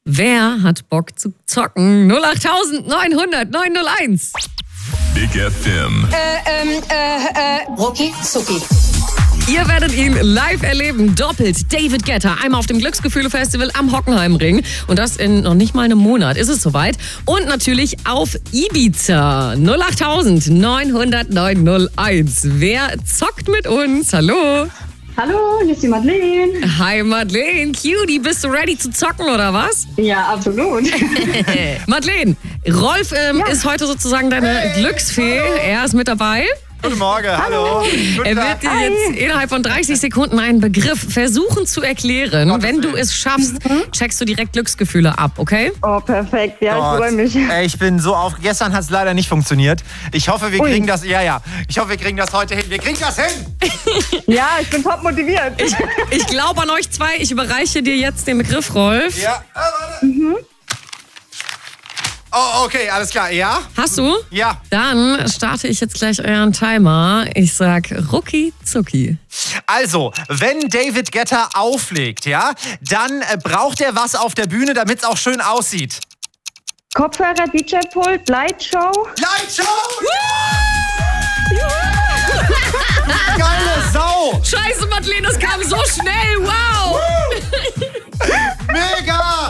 Wer hat Bock zu zocken? 08900 901. Big FM. Rucki Zucki. Ihr werdet ihn live erleben, doppelt. David Guetta, einmal auf dem Glücksgefühle-Festival am Hockenheimring. Und das in noch nicht mal einem Monat ist es soweit. Und natürlich auf Ibiza. 08000 900 901. Wer zockt mit uns? Hallo. Hallo, hier ist die Madeleine. Hi Madeleine, Cutie, bist du ready zu zocken oder was? Ja, absolut. Madeleine, Rolf ist heute sozusagen deine Glücksfee. Er ist mit dabei. Guten Morgen, hallo. Er wird dir jetzt innerhalb von 30 Sekunden einen Begriff versuchen zu erklären. Wenn du es schaffst, checkst du direkt Glücksgefühle ab, okay? Oh, perfekt. Ja, ich freue mich. Ey, ich bin so auf. Gestern hat es leider nicht funktioniert. Ich hoffe, wir kriegen das. Ja. Ich hoffe, wir kriegen das heute hin. Wir kriegen das hin! Ja, ich bin top motiviert. Ich glaube an euch zwei. Ich überreiche dir jetzt den Begriff, Rolf. Ja, warte. Oh, okay, alles klar. Ja? Hast du? Ja. Dann starte ich jetzt gleich euren Timer. Ich sag Rucki Zucki. Also, wenn David Guetta auflegt, ja, dann braucht er was auf der Bühne, damit es auch schön aussieht. Kopfhörer, DJ-Pult, Lightshow. Lightshow! Geile Sau! Scheiße, Madeleine, das kam so schnell. Wow! Mega!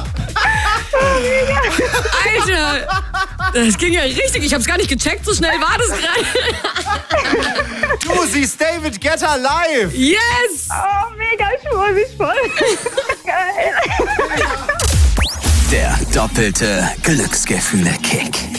Alter, das ging ja richtig. Ich hab's gar nicht gecheckt, so schnell war das gerade. Du siehst David Guetta live! Yes! Oh, mega, ich freue mich voll. Geil. Der doppelte Glücksgefühle-Kick.